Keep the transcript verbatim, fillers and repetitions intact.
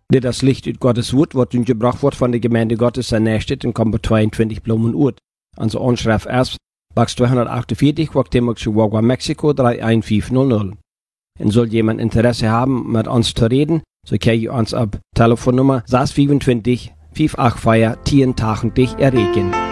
Dit das Licht uit Gottes Wort, wat uns gebracht wird von der Gemeinde Gottes in Nächstedt in Kamper zweiundzwanzig Blumen Urt. Also Anschrift erst, Box zweihundertachtundvierzig, Guatemala, Chihuahua, Mexiko, drei eins fünf null null. Und soll jemand Interesse haben, mit uns zu reden, so kann ich uns ab Telefonnummer sechs zwei fünf, fünf acht vier, zehn dich erreichen.